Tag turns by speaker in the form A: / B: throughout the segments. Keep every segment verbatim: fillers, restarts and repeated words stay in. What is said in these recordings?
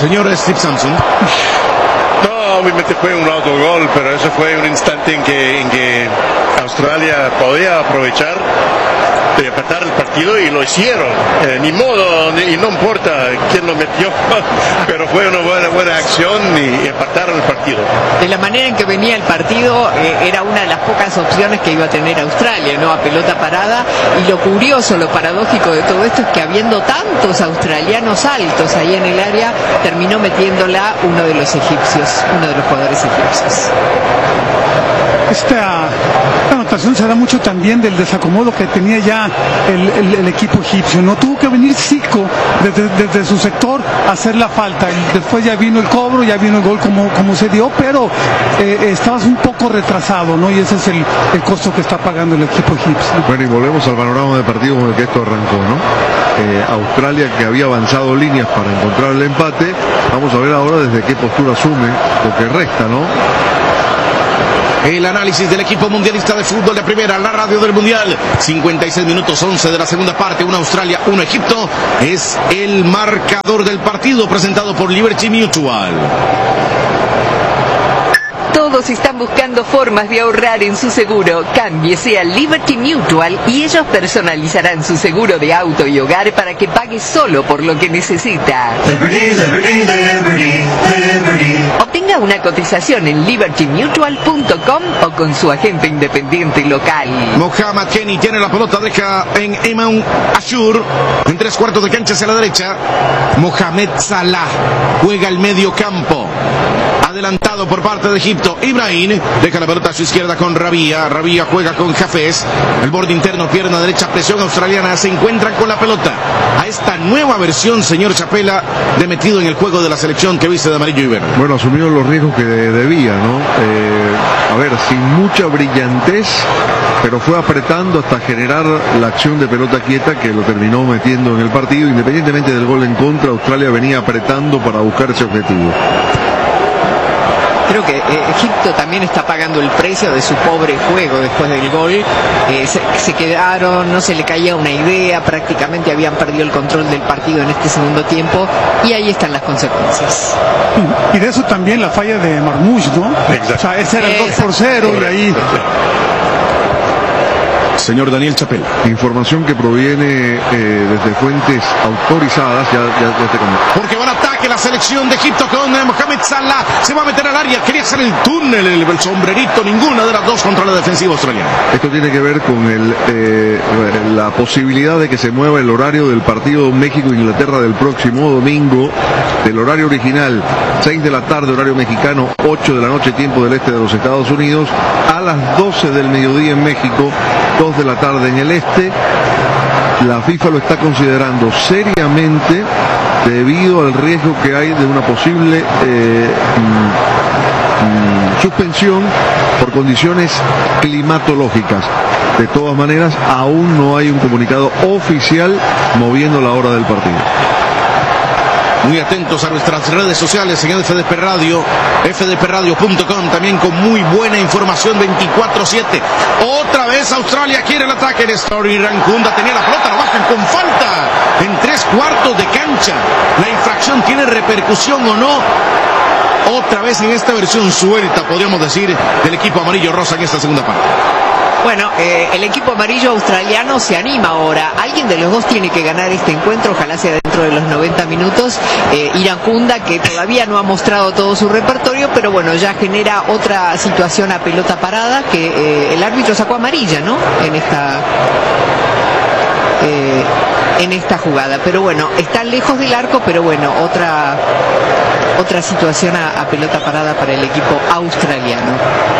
A: Señor Steve Sampson.
B: No, obviamente fue un autogol, pero eso fue un instante en que, en que Australia podía aprovechar de empatar el partido y lo hicieron. Eh, ni modo, ni, y no importa quién lo metió, pero fue una buena, buena acción y, y empataron el partido.
C: De la manera en que venía el partido, eh, era una de las pocas opciones que iba a tener Australia, ¿no? A pelota parada. Y lo curioso, lo paradójico de todo esto es que habiendo tantos australianos altos ahí en el área, terminó metiéndola uno de los egipcios, uno de los jugadores egipcios.
D: Esta anotación se da mucho también del desacomodo que tenía ya el, el, el equipo egipcio, ¿no? Tuvo que venir Zico desde, desde su sector a hacer la falta, y después ya vino el cobro, ya vino el gol como, como se dio, pero eh, estabas un poco retrasado, ¿no? Y ese es el, el costo que está pagando el equipo egipcio.
E: Bueno, y volvemos al panorama de partido con el que esto arrancó, ¿no? Eh, Australia, que había avanzado líneas para encontrar el empate. Vamos a ver ahora desde qué postura asume lo que resta, ¿no?
A: El análisis del equipo mundialista de fútbol de primera, la radio del mundial. cincuenta y seis minutos, once de la segunda parte. Una Australia, uno Egipto. Es el marcador del partido presentado por Liberty Mutual.
F: Todos están buscando formas de ahorrar en su seguro. Cámbiese a Liberty Mutual y ellos personalizarán su seguro de auto y hogar para que pague solo por lo que necesita.
G: Liberty, Liberty, Liberty, Liberty.
F: Obtenga una cotización en liberty mutual punto com o con su agente independiente local.
A: Mohamed Kenny tiene la pelota, deja en Eman Ashur. En tres cuartos de cancha hacia la derecha. Mohamed Salah juega el medio campo. Adelantado por parte de Egipto. Ibrahim deja la pelota a su izquierda con Rabia. Rabia juega con Hafez. El borde interno, pierna derecha, presión australiana. Se encuentran con la pelota. A esta nueva versión, señor Chapela, de metido en el juego de la selección que viste de amarillo y verde.
E: Bueno, asumió los riesgos que debía, ¿no? Eh, a ver, sin mucha brillantez, pero fue apretando hasta generar la acción de pelota quieta que lo terminó metiendo en el partido. Independientemente del gol en contra, Australia venía apretando para buscar ese objetivo.
C: Creo que eh, Egipto también está pagando el precio de su pobre juego después del gol. Eh, se, se quedaron, no se le caía una idea, prácticamente habían perdido el control del partido en este segundo tiempo, y ahí están las consecuencias.
D: Y de eso también la falla de Marmoush, ¿no?
B: Exacto.
D: O sea, ese era el dos por cero y ahí...
A: Señor Daniel Chapela.
E: Información que proviene eh, desde fuentes autorizadas, ya, ya, ya te comento.
A: Porque va al ataque la selección de Egipto con eh, Mohamed Salah. Se va a meter al área, quería hacer el túnel, el, el sombrerito, ninguna de las dos contra la defensiva australiana.
E: Esto tiene que ver con el, eh, la posibilidad de que se mueva el horario del partido México-Inglaterra del próximo domingo, del horario original, seis de la tarde, horario mexicano, ocho de la noche, tiempo del este de los Estados Unidos, a las doce del mediodía en México, dos de la tarde en el este. La FIFA lo está considerando seriamente debido al riesgo que hay de una posible eh, mm, mm, suspensión por condiciones climatológicas. De todas maneras, aún no hay un comunicado oficial moviendo la hora del partido.
A: Muy atentos a nuestras redes sociales en F D P Radio, f d p radio punto com, también con muy buena información veinticuatro siete. Otra vez Australia quiere el ataque de Story. Rancunda tenía la pelota, lo bajan con falta en tres cuartos de cancha. La infracción tiene repercusión o no. Otra vez en esta versión suelta, podríamos decir, del equipo amarillo rosa en esta segunda parte.
C: Bueno, eh, el equipo amarillo australiano se anima ahora. Alguien de los dos tiene que ganar este encuentro, ojalá sea dentro de los noventa minutos. Eh, Iracunda, que todavía no ha mostrado todo su repertorio, pero bueno, ya genera otra situación a pelota parada, que eh, el árbitro sacó amarilla, ¿no? En esta... Eh, en esta jugada, pero bueno, está lejos del arco, pero bueno, otra otra situación a, a pelota parada para el equipo australiano.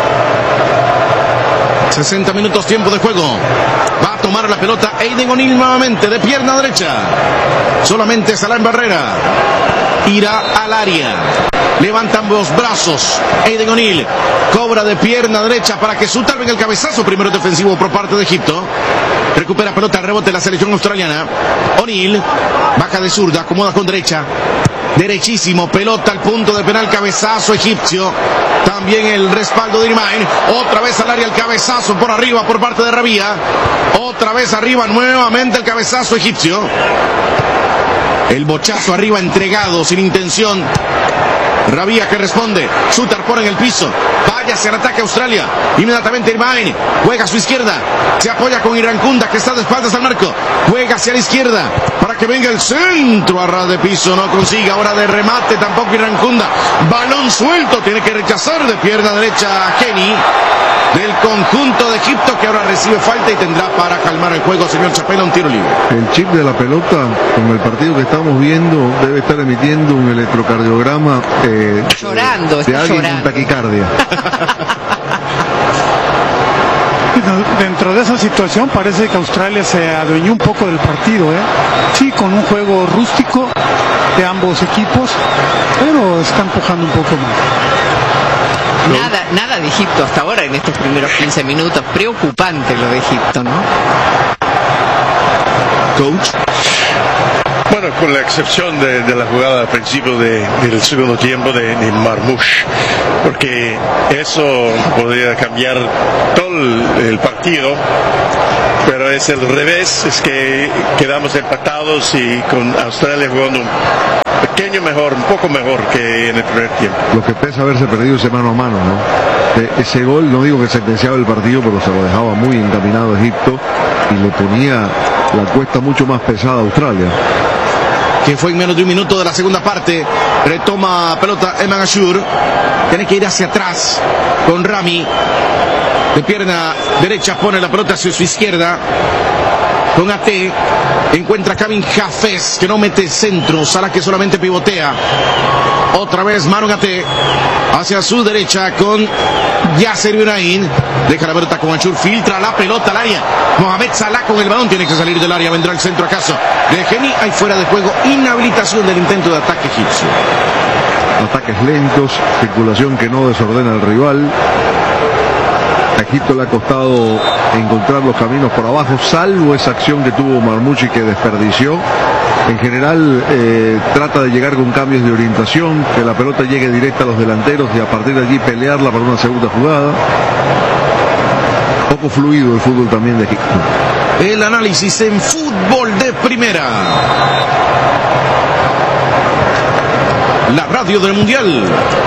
A: sesenta minutos, tiempo de juego. Va a tomar la pelota Aiden O'Neill nuevamente, de pierna derecha. Solamente Salah en barrera. Irá al área. Levanta ambos brazos. Aiden O'Neill cobra de pierna derecha para que Sutar venga el cabezazo primero defensivo por parte de Egipto. Recupera pelota, rebote la selección australiana. O'Neill baja de zurda, acomoda con derecha. Derechísimo, pelota al punto de penal, cabezazo egipcio. También el respaldo de Irmain. Otra vez al área el cabezazo por arriba por parte de Rabia. Otra vez arriba nuevamente el cabezazo egipcio. El bochazo arriba entregado, sin intención. Rabia que responde. Sutar pone en el piso. Vaya hacia el ataque Australia. Inmediatamente Irvine. Juega a su izquierda. Se apoya con Irankunda, que está de espaldas al marco. Juega hacia la izquierda para que venga el centro a ras de piso. No consigue. Ahora de remate tampoco Irankunda. Balón suelto. Tiene que rechazar de pierna derecha a Kenny del conjunto de Egipto, que ahora recibe falta y tendrá para calmar el juego, señor Chapela, un tiro libre.
E: El chip de la pelota, con el partido que estamos viendo, debe estar emitiendo un electrocardiograma eh,
C: llorando,
E: de
C: está
E: alguien
C: llorando.
E: con taquicardia.
D: Dentro de esa situación parece que Australia se adueñó un poco del partido, ¿eh? Sí, con un juego rústico de ambos equipos, pero está empujando un poco más.
C: Nada, nada de Egipto hasta ahora en estos primeros quince minutos. Preocupante lo de Egipto, ¿no?
A: Coach.
B: Bueno, con la excepción de, de la jugada al principio de, del segundo tiempo de, de Marmoush, porque eso podría cambiar todo el, el partido, pero es el revés, es que quedamos empatados y con Australia jugando un pequeño mejor, un poco mejor que en el primer tiempo.
E: Lo que pesa haberse perdido ese mano a mano, ¿no? E- ese gol, no digo que sentenciaba el partido, pero se lo dejaba muy encaminado a Egipto y le ponía la cuesta mucho más pesada a Australia.
A: Que fue en menos de un minuto de la segunda parte. Retoma pelota Eman Ashur. Tiene que ir hacia atrás con Rami. De pierna derecha pone la pelota hacia su izquierda. Con A T. Encuentra a Kevin Hafez, que no mete centro. Salah, que solamente pivotea. Otra vez Maron A T. Hacia su derecha con Yasser Yunain. Deja la pelota con Ashur. Filtra la pelota al área. Mohamed Salah con el balón. Tiene que salir del área. Vendrá el centro acaso de Geni. Hay fuera de juego. Inhabilitación del intento de ataque egipcio.
E: Ataques lentos, circulación que no desordena al rival. A Egipto le ha costado encontrar los caminos por abajo, salvo esa acción que tuvo Marmoush que desperdició. En general eh, trata de llegar con cambios de orientación, que la pelota llegue directa a los delanteros y a partir de allí pelearla para una segunda jugada. Poco fluido el fútbol también de Egipto.
A: El análisis en Fútbol de Primera. La radio del Mundial.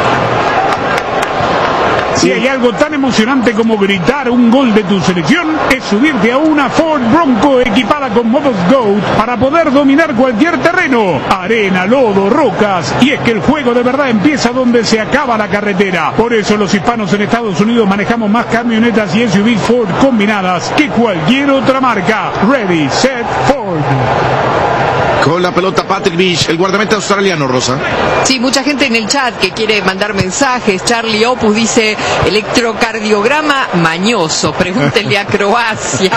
H: Si hay algo tan emocionante como gritar un gol de tu selección, es subirte a una Ford Bronco equipada con modos GOAT para poder dominar cualquier terreno, arena, lodo, rocas, y es que el juego de verdad empieza donde se acaba la carretera. Por eso los hispanos en Estados Unidos manejamos más camionetas y S U Vs Ford combinadas que cualquier otra marca. Ready, set, Ford.
A: Con la pelota Patrick Beach, el guardameta australiano, Rosa.
C: Sí, mucha gente en el chat que quiere mandar mensajes. Charlie Opus dice, electrocardiograma mañoso, pregúntenle a Croacia.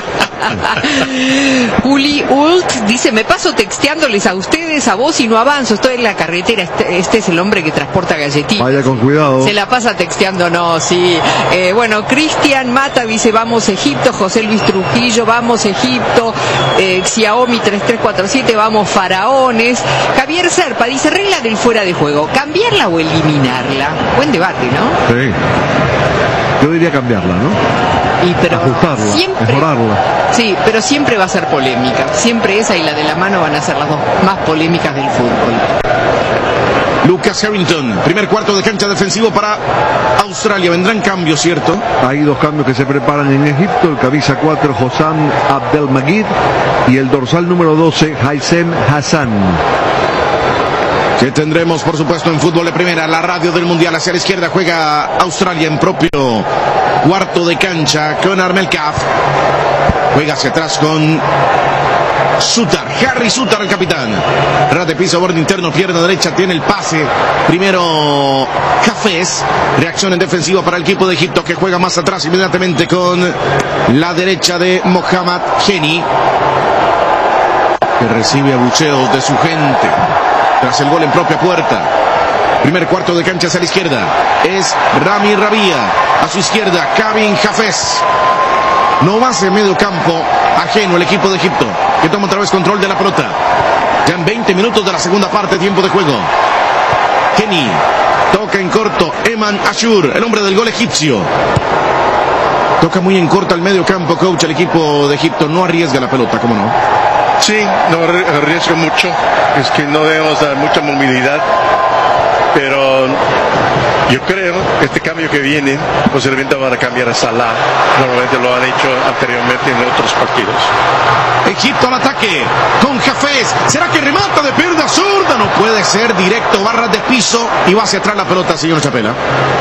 C: Juli Ult dice, me paso texteándoles a ustedes, a vos y no avanzo, estoy en la carretera. Este, este es el hombre que transporta galletitas.
E: Vaya con cuidado.
C: Se la pasa texteándonos, sí. Eh, bueno, Cristian Mata dice, vamos Egipto. José Luis Trujillo, vamos Egipto. Eh, Xiaomi tres tres cuatro siete, vamos Faraones. Javier Serpa dice, regla del fuera de juego, ¿cambiarla o eliminarla? Buen debate, ¿no?
E: Sí. Yo diría cambiarla, ¿no?
C: Y pero
E: ajustarla,
C: siempre,
E: mejorarla.
C: Sí, pero siempre va a ser polémica. Siempre esa y la de la mano van a ser las dos más polémicas del fútbol.
A: Lucas Harrington, primer cuarto de cancha defensivo para Australia. Vendrán cambios, ¿cierto?
E: Hay dos cambios que se preparan en Egipto, el camisa cuatro Hossam Abdelmajid y el dorsal número doce Haitham Hassan.
A: Que tendremos, por supuesto, en Fútbol de Primera, la radio del Mundial. Hacia la izquierda juega Australia en propio cuarto de cancha con Armel Kaf. Juega hacia atrás con Sutar, Harry Sutar, el capitán. Ras de piso, borde interno, pierna derecha, tiene el pase. Primero Hafez. Reacción en defensiva para el equipo de Egipto, que juega más atrás inmediatamente con la derecha de Mohamed Geni, que recibe abucheos de su gente tras el gol en propia puerta. Primer cuarto de cancha hacia la izquierda es Rami Rabia. A su izquierda Kevin Hafez. No va hacia medio campo ajeno el equipo de Egipto, que toma otra vez control de la pelota. Ya en veinte minutos de la segunda parte, tiempo de juego. Kenny toca en corto. Eman Ashur, el hombre del gol egipcio. Toca muy en corto al medio campo, coach. El equipo de Egipto no arriesga la pelota, ¿cómo no?
B: Sí, no arriesga mucho, es que no debemos dar mucha movilidad, pero yo creo que este cambio que viene posiblemente van a cambiar a Salah, normalmente lo han hecho anteriormente en otros partidos.
A: Egipto al ataque con Hafez, ¿será que remata de pierna zurda? No puede ser, directo, barras de piso y va hacia atrás la pelota, señor Chapela.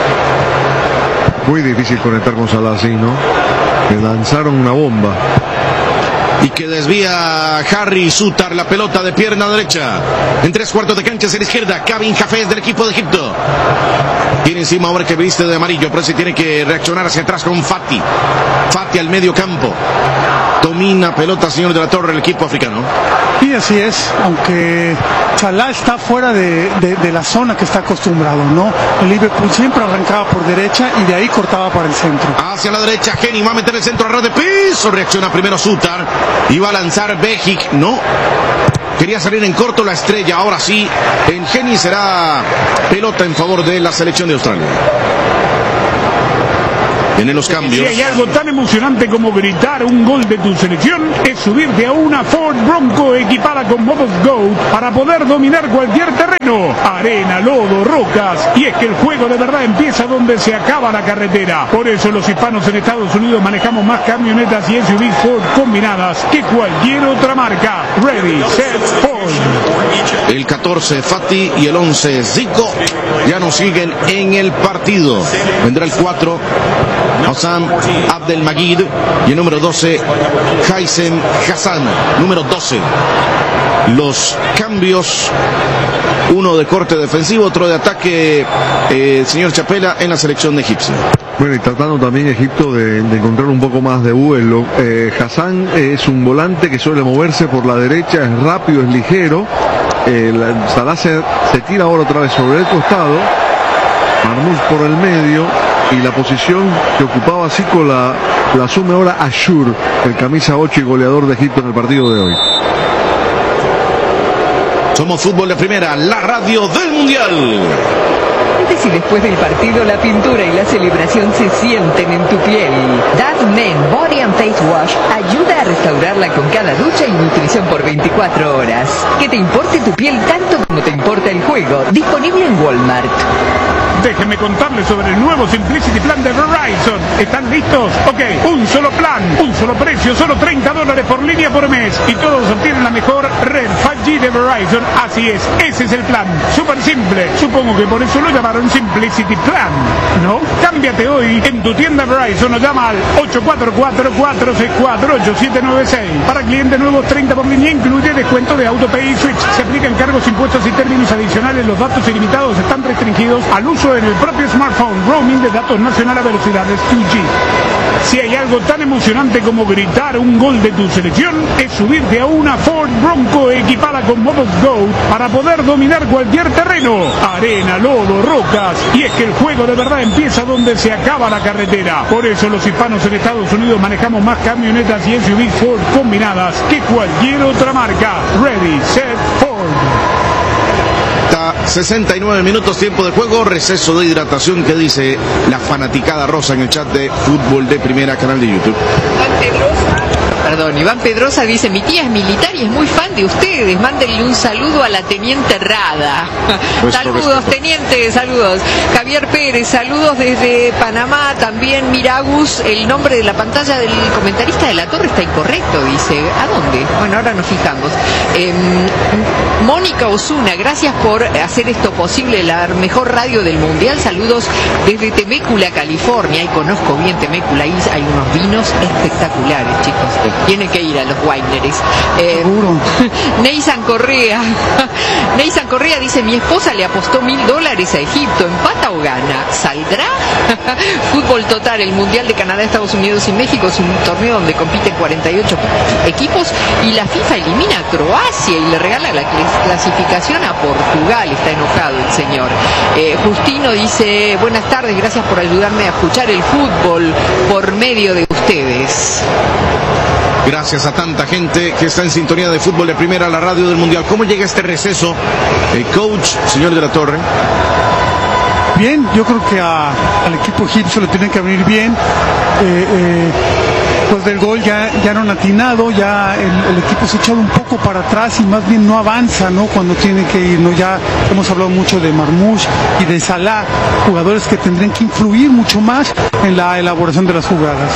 E: Muy difícil conectar con Salah, sí, ¿no? Le lanzaron una bomba.
A: Y que desvía Harry Sutar la pelota de pierna derecha. En tres cuartos de cancha hacia la izquierda, Kevin Hafez del equipo de Egipto. Tiene encima ahora que viste de amarillo, pero se tiene que reaccionar hacia atrás con Fati. Fati al medio campo. Domina pelota, señor de la Torre, el equipo africano.
D: Y así es, aunque Salah está fuera de, de, de la zona que está acostumbrado, ¿no? El Liverpool siempre arrancaba por derecha y de ahí cortaba para el centro.
A: Hacia la derecha, Geni va a meter el centro a ras de piso. Reacciona primero Sutar. Iba a lanzar Bejic, no. Quería salir en corto la estrella. Ahora sí, en Geni será pelota en favor de la selección de Australia. Vienen los cambios.
H: Si hay algo tan emocionante como gritar un gol de tu selección, es subirte a una Ford Bronco equipada con modos Go para poder dominar cualquier terreno, arena, lodo, rocas. Y es que el juego de verdad empieza donde se acaba la carretera. Por eso los hispanos en Estados Unidos manejamos más camionetas y S U Vs Ford combinadas que cualquier otra marca. Ready, set, Ford.
A: El catorce Fati y el once Zico ya nos siguen en el partido. Vendrá el cuatro Hassan Abdelmajid y el número doce Haitham Hassan, número doce. Los cambios, uno de corte defensivo, otro de ataque, eh, señor Chapela, en la selección de Egipto.
E: Bueno, y tratando también Egipto de, de encontrar un poco más de vuelo. eh, Hassan es un volante que suele moverse por la derecha, es rápido, es ligero. eh, la, Salah se, se tira ahora otra vez sobre el costado, Marmoush por el medio, y la posición que ocupaba Zico la, la asume ahora Ashur, el camisa ocho y goleador de Egipto en el partido de hoy.
A: Somos Fútbol de Primera, la radio del Mundial.
F: Antes y después del partido, la pintura y la celebración se sienten en tu piel. Dove Men Body and Face Wash ayuda a restaurarla con cada ducha y nutrición por veinticuatro horas. Que te importe tu piel tanto como te importa el juego. Disponible en Walmart.
H: Déjenme contarles sobre el nuevo Simplicity Plan de Verizon. ¿Están listos? Ok, un solo plan, un solo precio, solo treinta dólares por línea por mes. Y todos obtienen la mejor red cinco G de Verizon. Así es, ese es el plan. Súper simple. Supongo que por eso lo llamaron Simplicity Plan, ¿no? Cámbiate hoy en tu tienda Verizon o llama al ocho cuatro cuatro, cuatro seis cuatro, ocho siete nueve seis. Para clientes nuevos, treinta por línea, incluye descuento de AutoPay y Switch. Se aplican cargos, impuestos y términos adicionales. Los datos ilimitados están restringidos al uso en el propio smartphone. Roaming de datos nacional a velocidades dos G. Si hay algo tan emocionante como gritar un gol de tu selección, es subirte a una Ford Bronco equipada con modos Go para poder dominar cualquier terreno, arena, lodo, rocas. Y es que el juego de verdad empieza donde se acaba la carretera. Por eso los hispanos en Estados Unidos manejamos más camionetas y S U Vs Ford combinadas que cualquier otra marca. Ready, set, Ford.
A: sesenta y nueve minutos, tiempo de juego, receso de hidratación. ¿Qué dice la fanaticada rosa en el chat de Fútbol de Primera, canal de YouTube?
C: Perdón, Iván Pedrosa dice: mi tía es militar y es muy fan de ustedes. Mándenle un saludo a la teniente Rada.
A: Pues
C: saludos, teniente, saludos. Javier Pérez, saludos desde Panamá. También Miragus, el nombre de la pantalla del comentarista de La Torre está incorrecto, dice. ¿A dónde? Bueno, ahora nos fijamos. Eh, Mónica Osuna, gracias por hacer esto posible, la mejor radio del mundial. Saludos desde Temecula, California. Y conozco bien Temecula, ahí hay unos vinos espectaculares, chicos. Tiene que ir a los wineries. Eh, Neysan Correa. Neysan Correa dice: mi esposa le apostó mil dólares a Egipto. ¿Empata o gana? ¿Saldrá? Fútbol total. El Mundial de Canadá, Estados Unidos y México es un torneo donde compiten cuarenta y ocho equipos y la FIFA elimina a Croacia y le regala la clasificación a Portugal. Está enojado el señor. Eh, Justino dice: buenas tardes, gracias por ayudarme a escuchar el fútbol por medio de ustedes.
A: Gracias a tanta gente que está en sintonía de Fútbol de Primera, la radio del Mundial. ¿Cómo llega este receso, el coach, señor de la Torre?
D: Bien, yo creo que a, al equipo egipcio le tienen que venir bien. Eh, eh, después del gol ya, ya no han atinado, ya el, el equipo se ha echado un poco para atrás y más bien no avanza, ¿no? Cuando tiene que ir, ¿no? Ya hemos hablado mucho de Marmoush y de Salah, jugadores que tendrían que influir mucho más en la elaboración de las jugadas.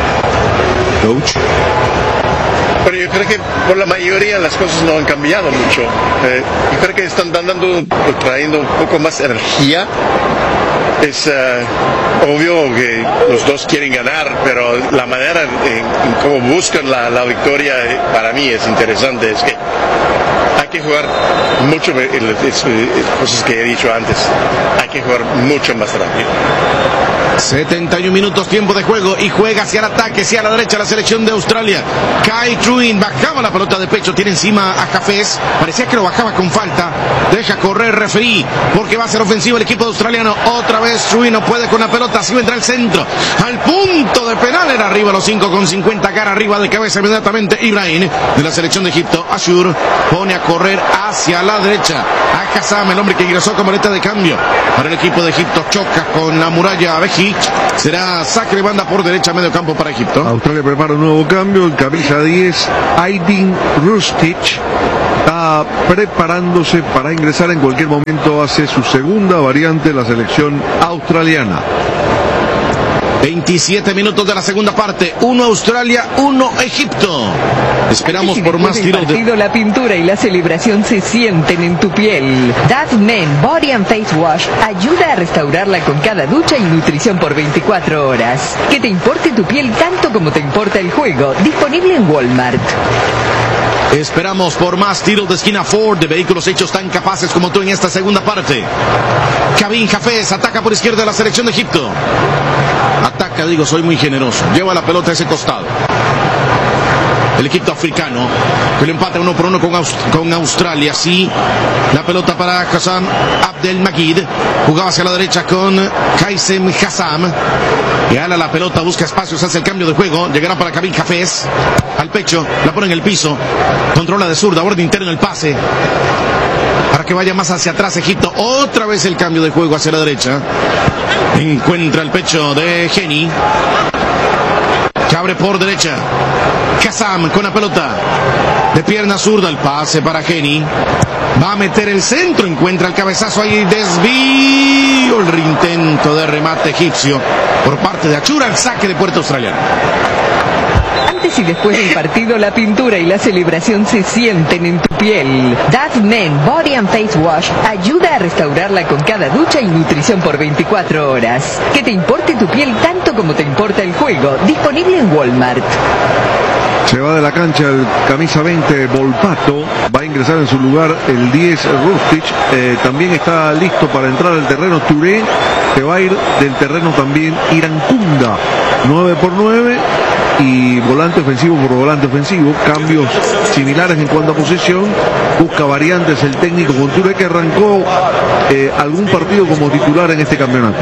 A: Coach.
B: Pero yo creo que por la mayoría las cosas no han cambiado mucho. Eh, yo creo que están dando, trayendo un poco más energía. Es uh, obvio que los dos quieren ganar, pero la manera en, en cómo buscan la, la victoria eh, para mí es interesante. Es que hay que jugar mucho, es, es, cosas que he dicho antes, hay que jugar mucho más rápido.
A: setenta y un minutos, tiempo de juego, y juega hacia el ataque, hacia la derecha la selección de Australia. Kai Truin bajaba la pelota de pecho, tiene encima a Hafez, parecía que lo bajaba con falta, deja correr referí, porque va a ser ofensivo el equipo australiano. Otra vez Truin no puede con la pelota, así vendrá el centro, al punto de penal, era arriba los cinco con cincuenta, cara arriba de cabeza inmediatamente Ibrahim, de la selección de Egipto. Ashur pone a correr hacia la derecha, a Hassam, el hombre que ingresó como boleta de cambio para el equipo de Egipto, choca con la muralla Beji. Será saque de banda por derecha, medio campo para Egipto.
E: Australia prepara un nuevo cambio. El camisa diez, Aydin Rustic, está preparándose para ingresar en cualquier momento. Hace su segunda variante la selección australiana.
A: veintisiete minutos de la segunda parte. Uno Australia, uno Egipto. Esperamos por más tiros
F: de... La pintura y la celebración se sienten en tu piel. Dove Men Body and Face Wash ayuda a restaurarla con cada ducha y nutrición por veinticuatro horas. Que te importe tu piel tanto como te importa el juego. Disponible en Walmart.
A: Esperamos por más tiros de esquina Ford, de vehículos hechos tan capaces como tú en esta segunda parte. Kevin Hafez ataca por izquierda de la selección de Egipto. Ataca, digo, soy muy generoso. Lleva la pelota a ese costado. El equipo africano, que lo empata uno por uno con, Aust con Australia. Sí, la pelota para Hassam Abdelmajid. Jugaba hacia la derecha con Kaisem Hassam. Y ala la pelota, busca espacios, hace el cambio de juego. Llegará para Kevin Hafez. Al pecho, la pone en el piso. Controla de zurda, borde interno el pase. Para que vaya más hacia atrás Egipto. Otra vez el cambio de juego hacia la derecha. Encuentra el pecho de Geni. Que abre por derecha. Hassam con la pelota. De pierna zurda, el pase para Geni. Va a meter el centro. Encuentra el cabezazo ahí. Desvío. El intento de remate egipcio por parte de Achura. El saque de puerta australiano.
F: Antes y después del partido, la pintura y la celebración se sienten en tu piel. Dove Men Body and Face Wash ayuda a restaurarla con cada ducha y nutrición por veinticuatro horas. Que te importe tu piel tanto como te importa el juego. Disponible en Walmart.
E: Se va de la cancha el camisa veinte, Volpato. Va a ingresar en su lugar el diez, Rustic. Eh, también está listo para entrar al terreno Touré. Se va a ir del terreno también Irankunda. nueve por nueve. Y volante ofensivo por volante ofensivo, cambios similares en cuanto a posición, busca variantes el técnico con Touré, que arrancó eh, algún partido como titular en este campeonato.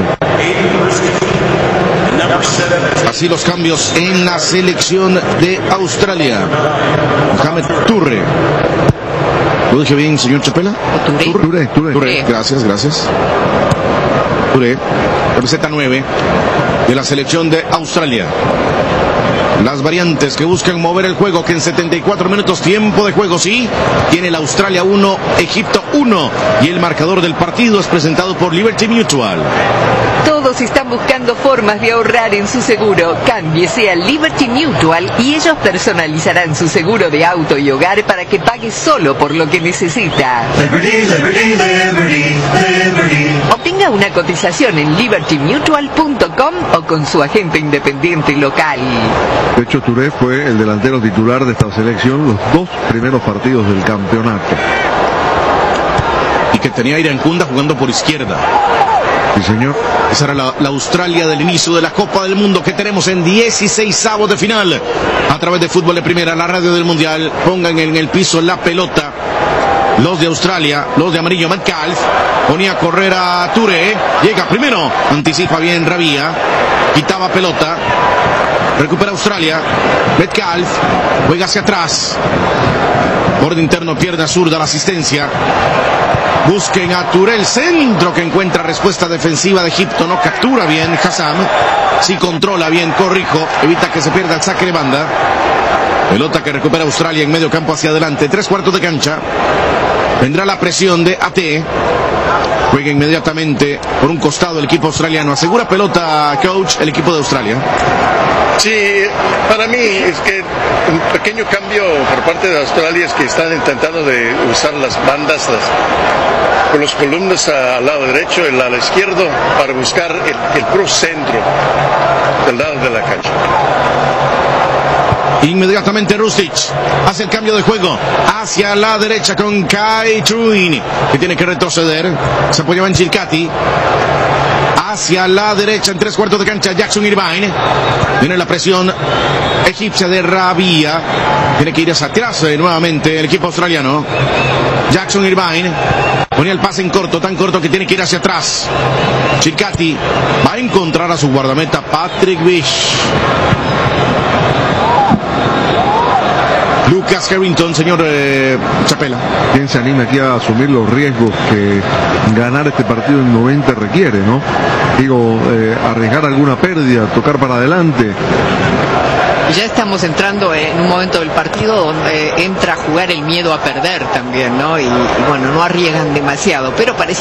A: Así los cambios en la selección de Australia. Mohamed Touré. ¿Lo dije bien, señor Chapela?
C: Touré.
A: Touré, Touré. Touré. Gracias, gracias. Touré, camiseta nueve de la selección de Australia. Las variantes que buscan mover el juego, que en setenta y cuatro minutos tiempo de juego, sí, tiene el Australia uno, Egipto uno, y el marcador del partido es presentado por Liberty Mutual.
F: Todos están buscando formas de ahorrar en su seguro. Cámbiese a Liberty Mutual y ellos personalizarán su seguro de auto y hogar para que pague solo por lo que necesita.
G: Liberty, Liberty, Liberty, Liberty.
F: Obtenga una cotización en liberty mutual punto com o con su agente independiente local.
E: De hecho, Touré fue el delantero titular de esta selección los dos primeros partidos del campeonato.
A: Y que tenía a Irankunda jugando por izquierda.
E: Sí, señor.
A: Esa era la, la Australia del inicio de la Copa del Mundo que tenemos en dieciseisavos de final. A través de Fútbol de Primera, la radio del Mundial. Pongan en el piso la pelota. Los de Australia, los de amarillo, Metcalf. Ponía a correr a Touré. Llega primero. Anticipa bien Rabia. Quitaba pelota. Recupera Australia. Metcalf. Juega hacia atrás. Borde interno, pierna zurda, la asistencia. Busquen a Touré, el centro que encuentra respuesta defensiva de Egipto. No captura bien Hassam. Sí controla bien, corrijo. Evita que se pierda el saque de banda. Pelota que recupera Australia en medio campo hacia adelante. Tres cuartos de cancha. Vendrá la presión de A T. Juega inmediatamente por un costado el equipo australiano. Asegura pelota, coach, el equipo de Australia.
B: Sí, para mí es que un pequeño cambio por parte de Australia es que están intentando de usar las bandas las, con los columnas al lado derecho y al lado izquierdo para buscar el, el pro centro del lado de la cancha.
A: Inmediatamente Rustic hace el cambio de juego hacia la derecha con Kai Truin, que tiene que retroceder. Se apoyaba en Chilcati. Hacia la derecha en tres cuartos de cancha Jackson Irvine. Viene la presión egipcia de Rabia. Tiene que ir hacia atrás eh, nuevamente el equipo australiano. Jackson Irvine ponía el pase en corto, tan corto que tiene que ir hacia atrás. Chilcati va a encontrar a su guardameta Patrick Bish. Lucas Harrington, señor eh, Chapela.
E: ¿Quién se anima aquí a asumir los riesgos que ganar este partido en noventa requiere, no? Digo, eh, arriesgar alguna pérdida, tocar para adelante.
C: Ya estamos entrando en un momento del partido donde entra a jugar el miedo a perder también, ¿no? Y, y bueno, no arriesgan demasiado, pero parece